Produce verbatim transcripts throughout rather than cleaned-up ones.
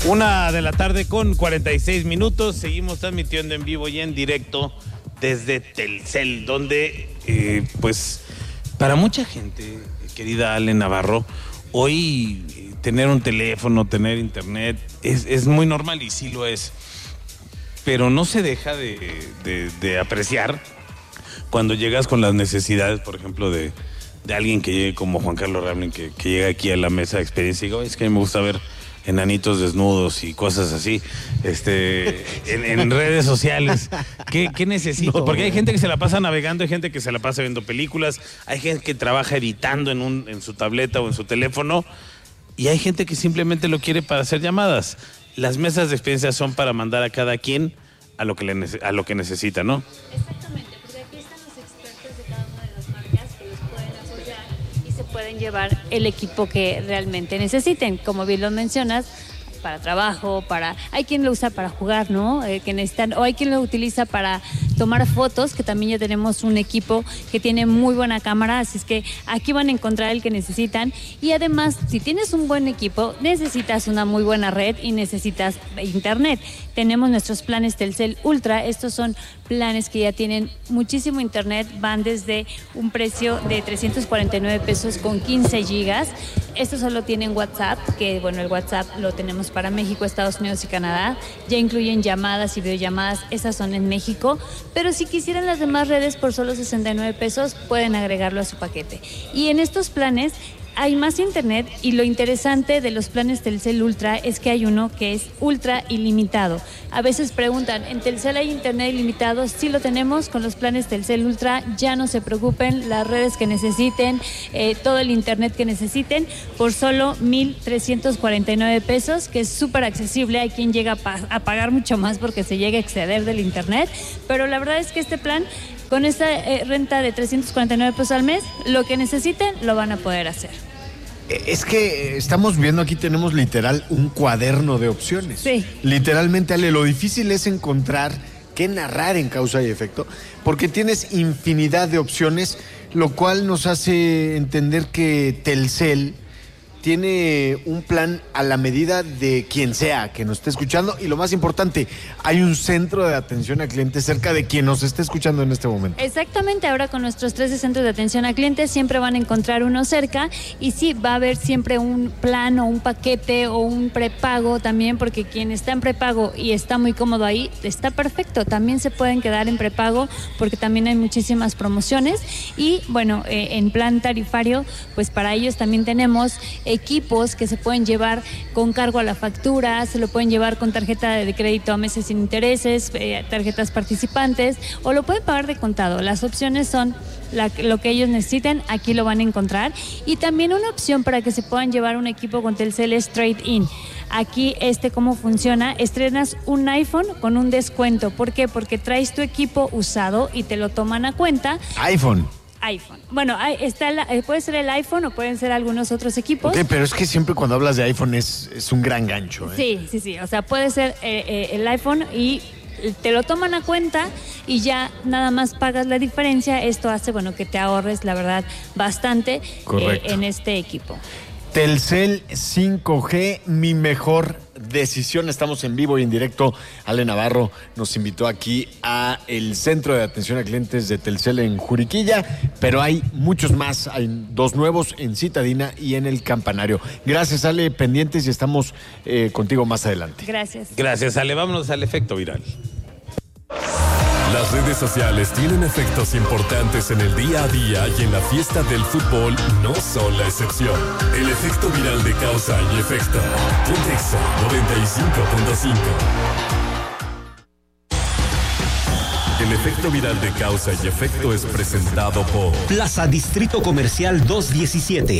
Una de la tarde con cuarenta y seis minutos. Seguimos transmitiendo en vivo y en directo desde Telcel, donde, eh, pues, para mucha gente, querida Ale Navarro, hoy eh, tener un teléfono, tener internet, es, es muy normal y sí lo es. Pero no se deja de, de, de apreciar cuando llegas con las necesidades, por ejemplo, de, de alguien que llegue como Juan Carlos Rablin, que, que llega aquí a la mesa de experiencia y digo, es que a mí me gusta ver enanitos desnudos y cosas así, este, en, en redes sociales. ¿Qué, qué necesito? No. Porque hay gente que se la pasa navegando, hay gente que se la pasa viendo películas, hay gente que trabaja editando en, un, en su tableta o en su teléfono, y hay gente que simplemente lo quiere para hacer llamadas. Las mesas de experiencia son para mandar a cada quien a lo que, le, a lo que necesita, ¿no? Exactamente, porque aquí están los expertos de cada una de las marcas que los pueden apoyar y se pueden llevar el equipo que realmente necesiten. Como bien lo mencionas, para trabajo, para hay quien lo usa para jugar, ¿no? Eh, que necesitan, o hay quien lo utiliza para tomar fotos, que también ya tenemos un equipo que tiene muy buena cámara, así es que aquí van a encontrar el que necesitan. Y además, si tienes un buen equipo, necesitas una muy buena red y necesitas internet. Tenemos nuestros planes Telcel Ultra. Estos son planes que ya tienen muchísimo internet, van desde un precio de trescientos cuarenta y nueve pesos con quince gigas. Estos solo tienen WhatsApp, que bueno, el WhatsApp lo tenemos para México, Estados Unidos y Canadá. Ya incluyen llamadas y videollamadas, esas son en México. Pero si quisieran las demás redes por solo sesenta y nueve pesos, pueden agregarlo a su paquete. Y en estos planes hay más internet, y lo interesante de los planes Telcel Ultra es que hay uno que es ultra ilimitado. A veces preguntan, ¿en Telcel hay internet ilimitado? Sí lo tenemos con los planes Telcel Ultra, ya no se preocupen, las redes que necesiten, eh, todo el internet que necesiten, por solo mil trescientos cuarenta y nueve pesos, que es súper accesible. Hay quien llega a, pa- a pagar mucho más porque se llega a exceder del internet, pero la verdad es que este plan, con esta eh, renta de trescientos cuarenta y nueve pesos al mes, lo que necesiten lo van a poder hacer. Es que estamos viendo aquí, tenemos literal un cuaderno de opciones. Sí. Literalmente, Ale, lo difícil es encontrar qué narrar en Causa y Efecto, porque tienes infinidad de opciones, lo cual nos hace entender que Telcel tiene un plan a la medida de quien sea que nos esté escuchando, y lo más importante, hay un centro de atención a clientes cerca de quien nos esté escuchando en este momento. Exactamente, ahora con nuestros trece centros de atención a clientes siempre van a encontrar uno cerca, y sí, va a haber siempre un plan o un paquete o un prepago también, porque quien está en prepago y está muy cómodo ahí, está perfecto, también se pueden quedar en prepago porque también hay muchísimas promociones. Y bueno, eh, en plan tarifario, pues para ellos también tenemos equipos que se pueden llevar con cargo a la factura, se lo pueden llevar con tarjeta de crédito a meses sin intereses, eh, tarjetas participantes, o lo pueden pagar de contado. Las opciones son la, lo que ellos necesiten, aquí lo van a encontrar. Y también una opción para que se puedan llevar un equipo con Telcel es Trade-in. Aquí, este, ¿cómo funciona? Estrenas un iPhone con un descuento. ¿Por qué? Porque traes tu equipo usado y te lo toman a cuenta. iPhone. iPhone. Bueno, está la, puede ser el iPhone o pueden ser algunos otros equipos. Ok, pero es que siempre cuando hablas de iPhone es, es un gran gancho, ¿eh? Sí, sí, sí. O sea, puede ser eh, eh, el iPhone y te lo toman a cuenta y ya nada más pagas la diferencia. Esto hace, bueno, que te ahorres, la verdad, bastante eh, en este equipo. Telcel cinco G, mi mejor decisión. Estamos en vivo y en directo. Ale Navarro nos invitó aquí a el Centro de Atención a Clientes de Telcel en Juriquilla, pero hay muchos más. Hay dos nuevos en Citadina y en el Campanario. Gracias, Ale, pendientes, y estamos eh, contigo más adelante. Gracias. Gracias, Ale. Vámonos al efecto viral. Las redes sociales tienen efectos importantes en el día a día, y en la fiesta del fútbol no son la excepción. El efecto viral de Causa y Efecto. Pontexa noventa y cinco punto cinco. El efecto viral de Causa y Efecto es presentado por Plaza Distrito Comercial doscientos diecisiete.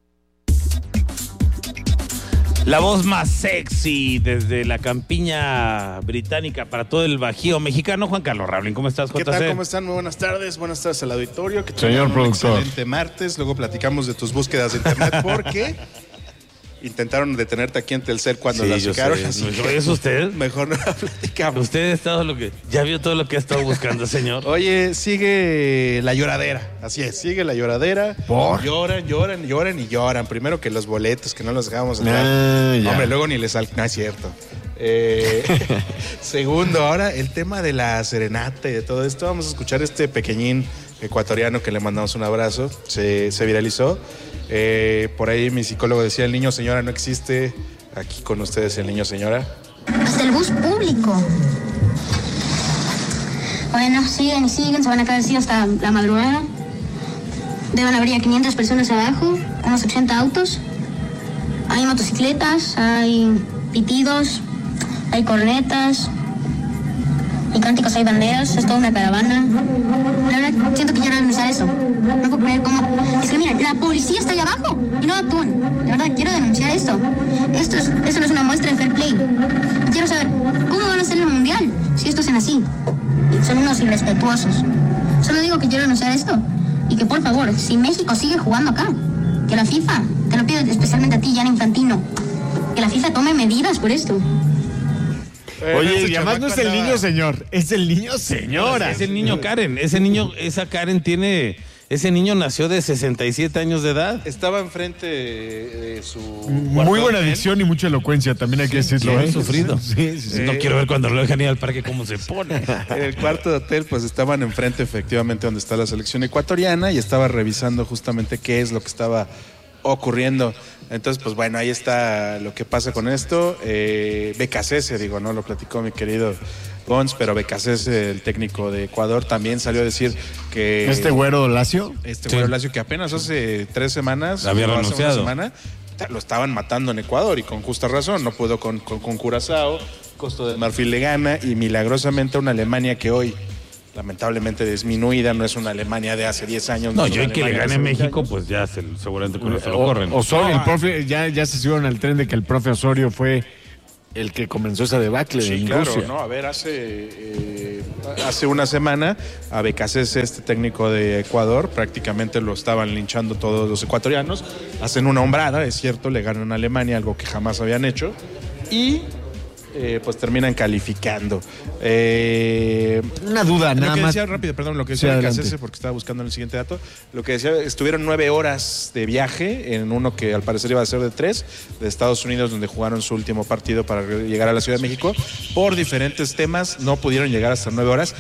La voz más sexy desde la campiña británica para todo el Bajío mexicano, Juan Carlos Rablin. ¿Cómo estás, J C? ¿Qué tal? ¿Cómo están? Muy buenas tardes. Buenas tardes al auditorio. Que Señor un productor. Excelente martes. Luego platicamos de tus búsquedas de internet porque intentaron detenerte aquí en Telcel cuando Sí, la yo sacaron. sé. así No, que ¿es usted? Mejor no la platicamos. Usted ha estado lo que... Ya vio todo lo que ha estado buscando, señor. Oye, sigue la lloradera. Así es, sigue la lloradera. ¿Por? Lloran, lloran, lloran y lloran. Primero que los boletos, que no los dejábamos entrar. Ah, ya. Hombre, luego ni les sal... No, es cierto. Eh, segundo, ahora el tema de la serenata y de todo esto. Vamos a escuchar este pequeñín ecuatoriano que le mandamos un abrazo. Se, se viralizó. Eh, por ahí mi psicólogo decía, el niño señora no existe. Aquí con ustedes el niño señora. Hasta el bus público. Bueno, siguen y siguen, se van a quedar así hasta la madrugada. Deben haber ya quinientas personas abajo, unos ochenta autos. Hay motocicletas, hay pitidos, hay cornetas, hay cánticos, hay banderas, es toda una caravana. La verdad, siento que quiero denunciar eso. No puedo creer cómo... Es que miren, la policía está allá abajo y no actúan. La verdad, quiero denunciar esto. Esto, es, esto no es una muestra de fair play. Y quiero saber, ¿cómo van a hacer el mundial si estos hacen así? Son unos irrespetuosos. Solo digo que quiero denunciar esto. Y que por favor, si México sigue jugando acá, que la FIFA, te lo pido especialmente a ti, Gianni Infantino, que la FIFA tome medidas por esto. Oye, y además no es el niño señor, es el niño señora. Es el niño Karen. Ese niño, esa Karen tiene... Ese niño nació de sesenta y siete años de edad. Estaba enfrente de su... Muy buena dicción y mucha elocuencia, también hay que decirlo. Bien ¿eh? sufrido. Sí, sí, sí. No quiero ver cuando lo dejan ir al parque cómo se pone. En el cuarto de hotel, pues estaban enfrente efectivamente donde está la selección ecuatoriana y estaba revisando justamente qué es lo que estaba ocurriendo. Entonces, pues bueno, ahí está lo que pasa con esto. Eh, Becasese, digo, no lo platicó mi querido Gons, pero Becasese, el técnico de Ecuador, también salió a decir que... ¿Este güero Lacio? Este Sí. güero Lacio, que apenas hace tres semanas... Había o hace renunciado. Una semana, lo estaban matando en Ecuador y con justa razón. No pudo con, con, con Curazao, Costa del Marfil le gana y milagrosamente una Alemania que hoy... lamentablemente disminuida, no es una Alemania de hace diez años. No, es yo una y que le Alemania gane de hace veinte México, años. pues ya se, seguramente con eso lo O- corren. Osorio, el profe, ya, ya se subieron al tren de que el profe Osorio fue el que comenzó esa debacle Sí, en claro, Rusia. no, a ver, hace, eh, hace una semana a Becasese, este técnico de Ecuador, prácticamente lo estaban linchando todos los ecuatorianos, hacen una hombrada, es cierto, le ganan a Alemania, algo que jamás habían hecho, y eh, pues terminan calificando. Eh, Una duda, Lo nada que más. decía, rápido, perdón, lo que Sí, decía adelante. Becasese, porque estaba buscando el siguiente dato, lo que decía, estuvieron nueve horas de viaje en uno que al parecer iba a ser de tres, de Estados Unidos, donde jugaron su último partido para llegar a la Ciudad de México, por diferentes temas, no pudieron llegar hasta nueve horas,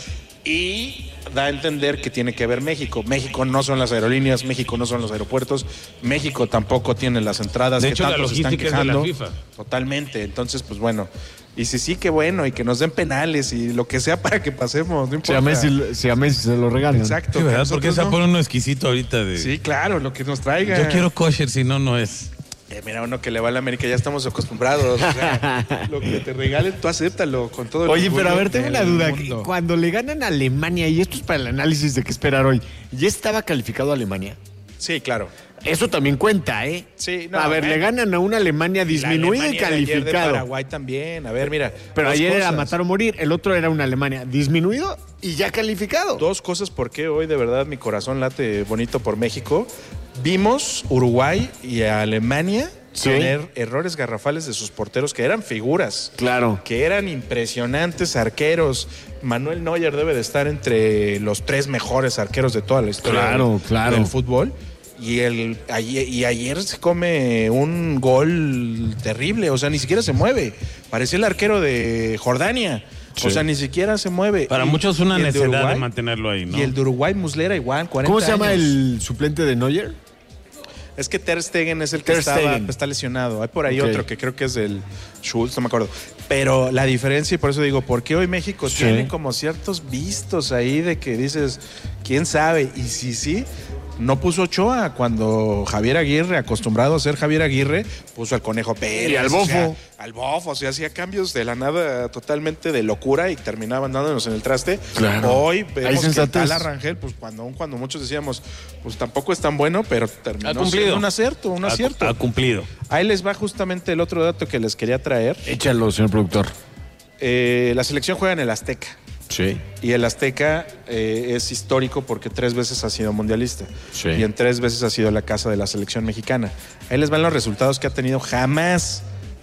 y da a entender que tiene que ver México. México no son las aerolíneas, México no son los aeropuertos, México tampoco tiene las entradas. De que hecho, la tanto se están logística es de la quejando. FIFA. Totalmente, entonces, pues bueno. Y si sí, qué bueno, y que nos den penales y lo que sea para que pasemos, no Si a, importa. Messi, si a Messi se lo regalan. Exacto. Sí, ¿verdad? que Porque nosotros se no. pone uno exquisito ahorita de... Sí, claro, lo que nos traiga. Yo quiero kosher, si no, no es. Eh, mira, uno que le va a la América, ya estamos acostumbrados. O sea, lo que te regalen, tú acéptalo con todo el Oye, pero a orgullo ver, tengo una del duda. mundo. Cuando le ganan a Alemania, y esto es para el análisis de qué esperar hoy, ¿ya estaba calificado Alemania? Sí, claro. Eso también cuenta, ¿eh? Sí, no, a ver, bueno. le ganan a una Alemania disminuida La y Alemania de ayer de calificado. Paraguay también. A ver, mira. Pero dos ayer era cosas. matar o morir, el otro era una Alemania disminuido y ya calificado. Dos cosas porque hoy de verdad mi corazón late bonito por México. Vimos Uruguay y a Alemania Sí. tener errores garrafales de sus porteros que eran figuras. Claro. Que eran impresionantes arqueros. Manuel Neuer debe de estar entre los tres mejores arqueros de toda la historia Claro, del, claro. del fútbol. Y, el, ayer, y ayer se come un gol terrible, o sea, ni siquiera se mueve. Parecía el arquero de Jordania. Sí. O sea, ni siquiera se mueve. Para Y- muchos es una y el de necesidad de Uruguay- mantenerlo ahí, ¿no? Y el de Uruguay, Muslera, igual, cuarenta ¿Cómo se llama años. el suplente de Neuer? Es que Ter Stegen es el que Ter estaba, Stegen. está lesionado. Hay por ahí Ok. otro que creo que es del Schultz, no me acuerdo. Pero la diferencia, y por eso digo, ¿por qué hoy México Sí. tiene como ciertos vistos ahí de que dices, quién sabe? Y si sí, no puso Ochoa cuando Javier Aguirre, acostumbrado a ser Javier Aguirre, puso al Conejo Pérez. Y al o Bofo. sea, al Bofo, o sea, hacía cambios de la nada totalmente de locura y terminaban dándonos en el traste. Claro. Hoy Hay vemos que sensatez. tal Rangel, pues cuando, aun cuando muchos decíamos, pues tampoco es tan bueno, pero terminó Ha cumplido. siendo un acierto, un Ha- acierto. Ha cumplido. Ahí les va justamente el otro dato que les quería traer. Échalo, señor productor. Eh, la selección juega en el Azteca. Sí. Y el Azteca eh, es histórico porque tres veces ha sido mundialista. Sí. Y en tres veces ha sido la casa de la selección mexicana. Ahí les van los resultados que ha tenido. Jamás,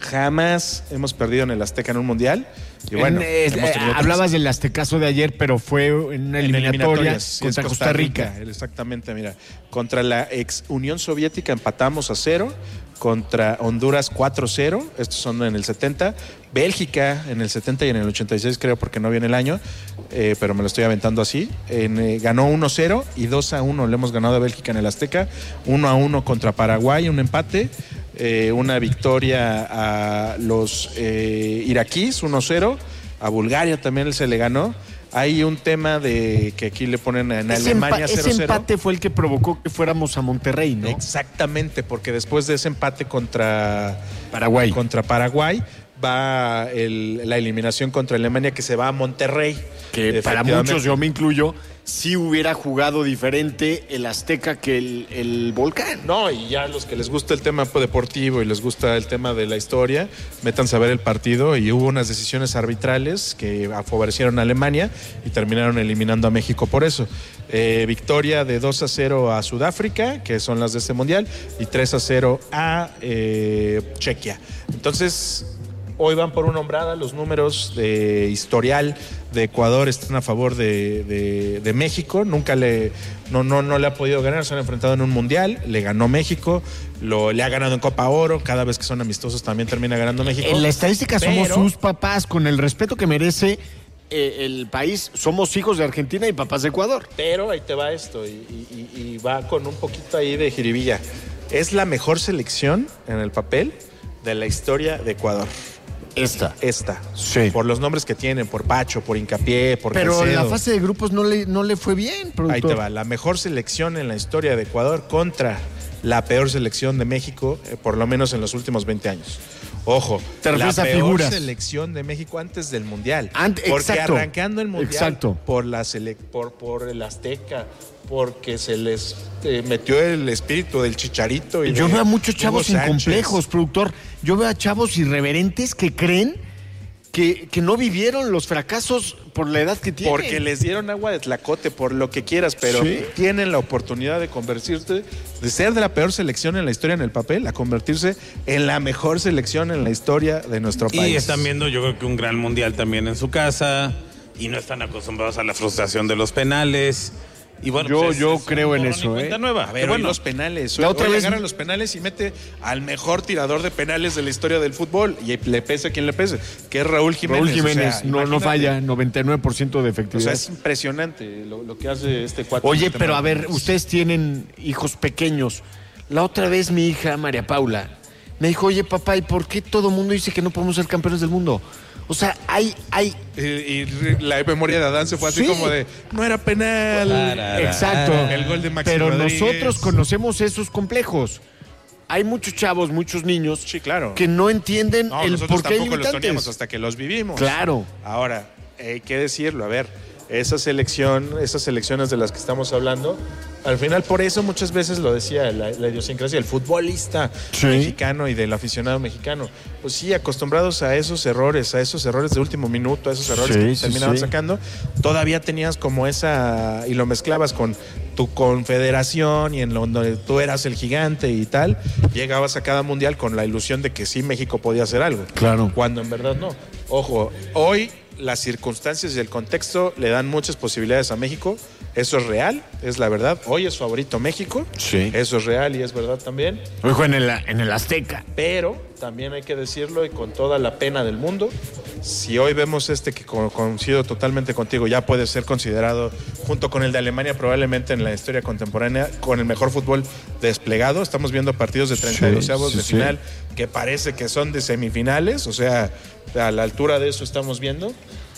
jamás hemos perdido en el Azteca en un mundial. Y bueno, en, eh, hemos eh, tenido hablabas del aztecaso de ayer, pero fue en una en eliminatoria eliminatorias, sí, contra es Costa Rica. Exactamente, mira. Contra la ex Unión Soviética empatamos a cero. Contra Honduras cuatro cero. Estos son en el setenta. Bélgica en el setenta y en el ochenta y seis, creo, porque no viene el año. Eh, pero me lo estoy aventando así. En, eh, ganó uno cero y dos a uno le hemos ganado a Bélgica en el Azteca. uno a uno contra Paraguay, un empate. Eh, una victoria a los eh, iraquíes, uno cero. A Bulgaria también se le ganó. Hay un tema de que aquí le ponen en ese Alemania cero cero. Ese empate fue el que provocó que fuéramos a Monterrey, ¿no? Exactamente, porque después de ese empate contra Paraguay, contra Paraguay va el, la eliminación contra Alemania, que se va a Monterrey. Que para muchos, yo me incluyo, sí hubiera jugado diferente el Azteca que el, el Volcán. No, y ya los que les gusta el tema deportivo y les gusta el tema de la historia, métanse a ver el partido, y hubo unas decisiones arbitrales que favorecieron a Alemania y terminaron eliminando a México por eso. Eh, victoria de dos a cero a Sudáfrica, que son las de este mundial, y tres a cero a eh, Chequia. Entonces, hoy van por una hombrada. Los números de historial de Ecuador están a favor de, de, de México. Nunca le no, no, no le ha podido ganar. Se han enfrentado en un mundial. Le ganó México. Lo, le ha ganado en Copa Oro. Cada vez que son amistosos también termina ganando México. En la estadística Pero, somos sus papás, con el respeto que merece eh, el país. Somos hijos de Argentina y papás de Ecuador. Pero ahí te va esto. Y, y, y va con un poquito ahí de jiribilla. Es la mejor selección en el papel de la historia de Ecuador. Esta. Esta. Sí. Por los nombres que tienen, por Pacho, por Hincapié, por Pero en Caicedo. la fase de grupos no le, no le fue bien, productor. Ahí te va. La mejor selección en la historia de Ecuador contra la peor selección de México, eh, por lo menos en los últimos veinte años. Ojo, Te la refieres a peor figuras. selección de México antes del Mundial. Ante- porque exacto. arrancando el Mundial Exacto. por la sele- por, por el Azteca, porque se les eh, metió el espíritu del Chicharito. Y Yo de veo a muchos Hugo chavos sin Sánchez. complejos, productor. Yo veo a chavos irreverentes que creen que, que no vivieron los fracasos por la edad que tienen. Porque les dieron agua de tlacote, por lo que quieras, pero Sí. tienen la oportunidad de convertirse, de ser de la peor selección en la historia en el papel, a convertirse en la mejor selección en la historia de nuestro país. Y están viendo, yo creo que un gran mundial también en su casa, y no están acostumbrados a la frustración de los penales. Y bueno, Yo- pues es- yo es creo un en borrón eso, y cuenta ¿eh? nueva. A Qué ver, hoy bueno. los penales. La Hoy, otra hoy vez- agarran los penales y mete al mejor tirador de penales de la historia del fútbol. Y le pese a quien le pese, que es Raúl Jiménez. Raúl Jiménez O sea, no, no imagínate. falla, noventa y nueve por ciento de O efectividad. sea, es impresionante lo, lo que hace este cuatro. Oye, pero a ver, ustedes tienen hijos pequeños. La otra vez mi hija, María Paula, me dijo, oye papá, ¿y por qué todo el mundo dice que no podemos ser campeones del mundo? O sea, hay, hay... Y, y la memoria de Adán se fue así Sí. como de, no era penal. Tarara. Exacto. El gol de Maxi Pero Rodríguez. nosotros conocemos esos complejos. Hay muchos chavos, muchos niños Sí, claro. que no entienden No, el nosotros por qué hay tampoco los teníamos limitantes. hasta que los vivimos. Claro. Ahora, hay que decirlo, a ver, esa selección, esas selecciones de las que estamos hablando, al final por eso muchas veces lo decía la, la idiosincrasia, el futbolista Sí. mexicano y del aficionado mexicano. Pues sí, acostumbrados a esos errores, a esos errores de último minuto, a esos errores Sí, que te sí, terminaban sí. sacando, todavía tenías como esa, y lo mezclabas con tu confederación y en donde tú eras el gigante y tal, llegabas a cada mundial con la ilusión de que sí México podía hacer algo. Claro. Cuando en verdad no. Ojo, hoy las circunstancias y el contexto le dan muchas posibilidades a México. Eso es real, es la verdad. Hoy es favorito México. Sí. Eso es real y es verdad también. Ojo, en el, en el Azteca. Pero también hay que decirlo y con toda la pena del mundo, si hoy vemos este que co- coincido totalmente contigo, ya puede ser considerado junto con el de Alemania probablemente en la historia contemporánea con el mejor fútbol desplegado. Estamos viendo partidos de treinta y dos Sí, sí, de sí. final que parece que son de semifinales, o sea, a la altura de eso estamos viendo.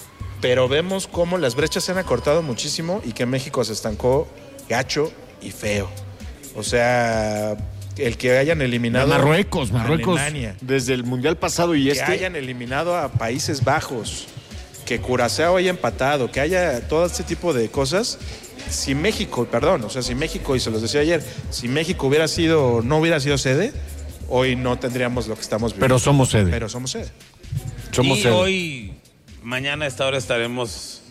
Pero vemos cómo las brechas se han acortado muchísimo y que México se estancó gacho y feo. O sea, el que hayan eliminado Marruecos, a Marruecos. Alemania, Desde el Mundial pasado y que este. hayan eliminado a Países Bajos, que Curazao haya empatado, que haya todo este tipo de cosas. Si México, perdón, o sea, si México, y se los decía ayer, si México hubiera sido, no hubiera sido sede, hoy no tendríamos lo que estamos viviendo. Pero somos sede. Pero somos sede. Somos y sede. hoy, mañana a esta hora estaremos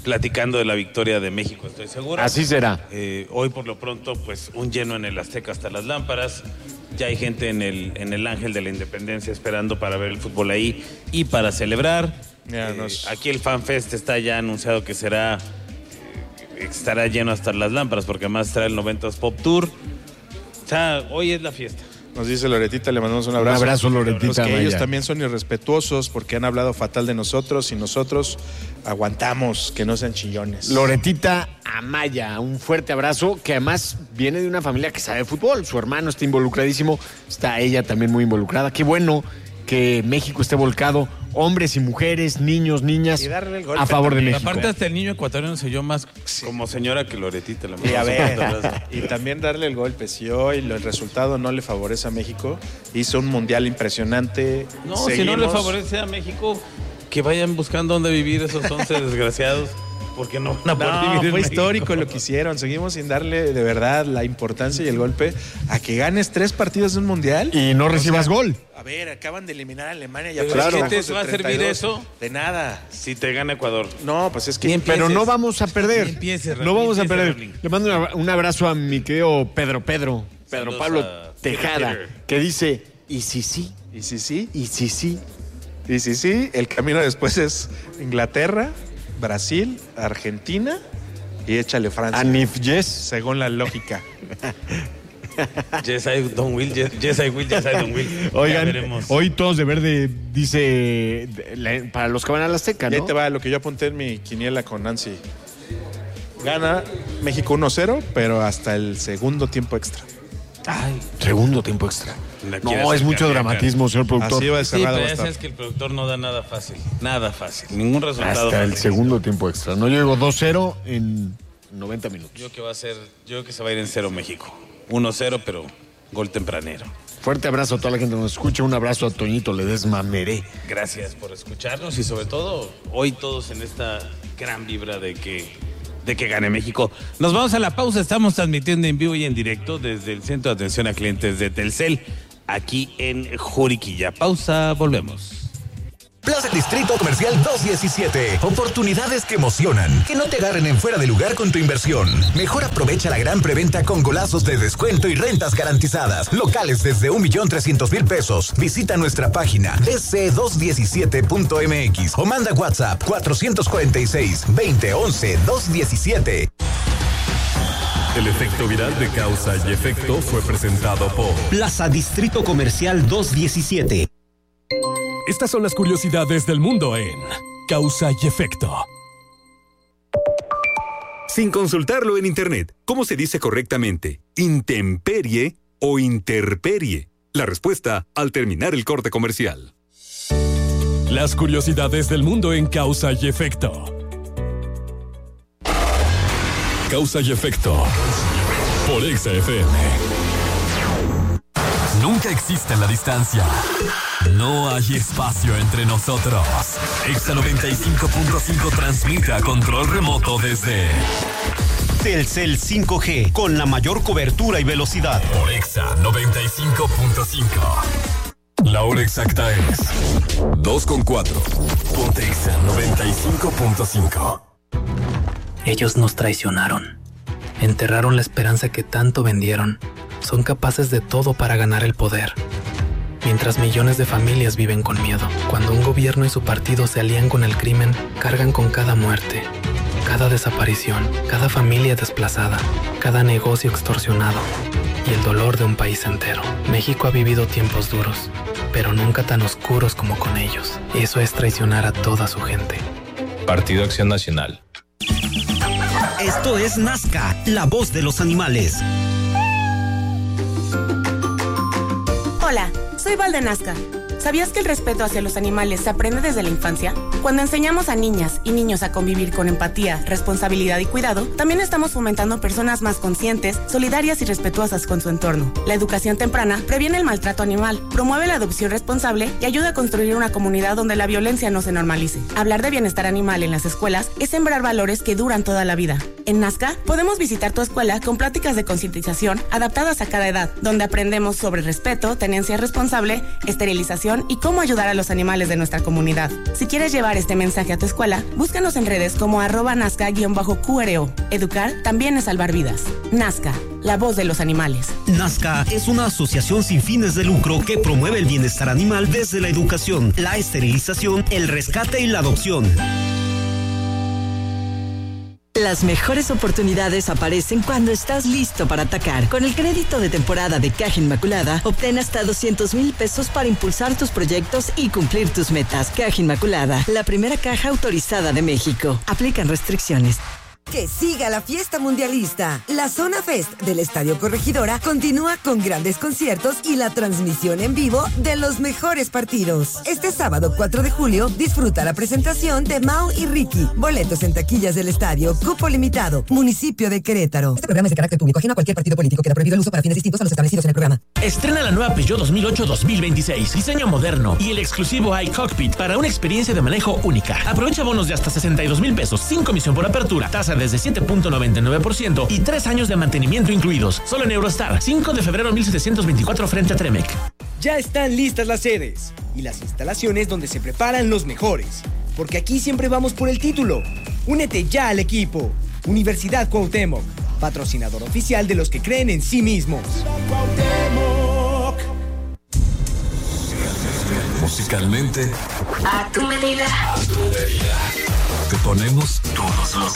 platicando de la victoria de México, estoy seguro. Así será. Eh, hoy por lo pronto, pues un lleno en el Azteca hasta las lámparas. Ya hay gente en el, en el Ángel de la Independencia esperando para ver el fútbol ahí y para celebrar. Ya, Eh, nos- Aquí el FanFest está ya anunciado que será eh, estará lleno hasta las lámparas porque además estará el noventas Pop Tour. O sea, hoy es la fiesta. Nos dice Loretita, le mandamos un abrazo. Un abrazo, Loretita Pues que Maya. ellos también son irrespetuosos porque han hablado fatal de nosotros y nosotros aguantamos que no sean chillones. Loretita Amaya, un fuerte abrazo, que además viene de una familia que sabe fútbol. Su hermano está involucradísimo, está ella también muy involucrada. Qué bueno que México esté volcado, hombres y mujeres, niños, niñas, Y darle el golpe a favor de también. México. Aparte hasta el niño ecuatoriano se oyó más como señora que Loretita. La Y a ver, verdad. y también darle el golpe. Si hoy el resultado no le favorece a México, hizo un mundial impresionante. No, si no le favorece a México, que vayan buscando dónde vivir esos once desgraciados, porque no van a poder No, vivir en fue México. histórico lo que hicieron. Seguimos sin darle de verdad la importancia y el golpe a que ganes tres partidos de un mundial. Y no O recibas sea, gol. A ver, acaban de eliminar a Alemania y Pero a claro. ¿qué te va a servir eso? De nada. Si te gana Ecuador. No, pues es que. Bien, Pero no vamos a perder. Ni empieces, no vamos a ni empieces, perder. Raúl. Le mando una- un abrazo a mi querido Pedro Pedro, Pedro Saludos Pablo a Tejada, Peter. que dice, y si sí, Y si sí, y si sí. y si sí, el camino después es Inglaterra, Brasil, Argentina y échale Francia. Anif Yes. Según la lógica. Yes, I don't will. Yes, yes, I will. Yes, I don't will. Ya Oigan, veremos. hoy todos de verde dice de- la- para los que van a la Azteca, Y ahí ¿no? te va lo que yo apunté en mi quiniela con Nancy. Gana México uno cero, pero hasta el segundo tiempo extra. Ay, Segundo tiempo extra. La quiere No, es hacer mucho cardíaca. dramatismo, señor productor. Así va de sí, cerrado. pero va a ya estar. sabes que el productor no da nada fácil. Nada fácil. Ningún resultado Hasta el fácil. segundo tiempo extra. No, yo digo dos cero en noventa minutos. Yo creo que va a ser, yo creo que se va a ir en cero México. uno cero, pero gol tempranero. Fuerte abrazo a toda la gente que nos escucha. Un abrazo a Toñito Ledesma Meré. Gracias por escucharnos y sobre todo hoy todos en esta gran vibra de que, de que gane México. Nos vamos a la pausa, estamos transmitiendo en vivo y en directo desde el Centro de Atención a Clientes de Telcel, aquí en Juriquilla. Pausa, volvemos. Plaza Distrito Comercial dos diecisiete. Oportunidades que emocionan. Que no te agarren en fuera de lugar con tu inversión. Mejor aprovecha la gran preventa con golazos de descuento y rentas garantizadas. Locales desde un millón trescientos mil pesos. Visita nuestra página d c dos diecisiete punto m x o manda WhatsApp cuatrocientos cuarenta y seis, veinte once, doscientos diecisiete. El efecto viral de causa y efecto fue presentado por... Plaza Distrito Comercial doscientos diecisiete. Estas son las curiosidades del mundo en Causa y Efecto. Sin consultarlo en internet, ¿cómo se dice correctamente? ¿Intemperie o interperie? La respuesta al terminar el corte comercial. Las curiosidades del mundo en Causa y Efecto. Causa y Efecto. Por Exa F M. Nunca existe la distancia. No hay espacio entre nosotros. Exa noventa y cinco punto cinco transmite a control remoto desde Telcel cinco G, con la mayor cobertura y velocidad. por Exa noventa y cinco punto cinco. La hora exacta es dos con cuatro. Ponte Exa noventa y cinco punto cinco. Ellos nos traicionaron. Enterraron la esperanza que tanto vendieron. Son capaces de todo para ganar el poder. Mientras millones de familias viven con miedo. Cuando un gobierno y su partido se alían con el crimen, cargan con cada muerte, cada desaparición, cada familia desplazada, cada negocio extorsionado y el dolor de un país entero. México ha vivido tiempos duros, pero nunca tan oscuros como con ellos. Eso es traicionar a toda su gente. Partido Acción Nacional. Esto es Nazca, la voz de los animales. Hola, soy Val de Nazca. ¿Sabías que el respeto hacia los animales se aprende desde la infancia? Cuando enseñamos a niñas y niños a convivir con empatía, responsabilidad y cuidado, también estamos fomentando personas más conscientes, solidarias y respetuosas con su entorno. La educación temprana previene el maltrato animal, promueve la adopción responsable y ayuda a construir una comunidad donde la violencia no se normalice. Hablar de bienestar animal en las escuelas es sembrar valores que duran toda la vida. En Nazca podemos visitar tu escuela con pláticas de concientización adaptadas a cada edad, donde aprendemos sobre respeto, tenencia responsable, esterilización son y cómo ayudar a los animales de nuestra comunidad. Si quieres llevar este mensaje a tu escuela, búscanos en redes como arroba nazca-Q R O. Educar también es salvar vidas. Nazca, la voz de los animales. Nazca es una asociación sin fines de lucro que promueve el bienestar animal desde la educación, la esterilización, el rescate y la adopción. Las mejores oportunidades aparecen cuando estás listo para atacar. Con el crédito de temporada de Caja Inmaculada, obtén hasta doscientos mil pesos para impulsar tus proyectos y cumplir tus metas. Caja Inmaculada, la primera caja autorizada de México. Aplican restricciones. Que siga la fiesta mundialista. La Zona Fest del Estadio Corregidora continúa con grandes conciertos y la transmisión en vivo de los mejores partidos. Este sábado cuatro de julio disfruta la presentación de Mau y Ricky. Boletos en taquillas del estadio, cupo limitado, municipio de Querétaro. Este programa es de carácter público, ajeno a cualquier partido político. Queda prohibido el uso para fines distintos a los establecidos en el programa. Estrena la nueva Peugeot dos mil ocho dos mil veintiséis. Diseño moderno y el exclusivo iCockpit para una experiencia de manejo única. Aprovecha bonos de hasta sesenta y dos mil pesos, sin comisión por apertura, tasa desde siete punto noventa y nueve por ciento y tres años de mantenimiento incluidos. Solo en Eurostar, cinco de febrero mil setecientos veinticuatro frente a Tremec. Ya están listas las sedes y las instalaciones donde se preparan los mejores, porque aquí siempre vamos por el título. Únete ya al equipo. Universidad Cuauhtémoc, patrocinador oficial de los que creen en sí mismos. Musicalmente, a tu medida. a tu medida. Te ponemos todos los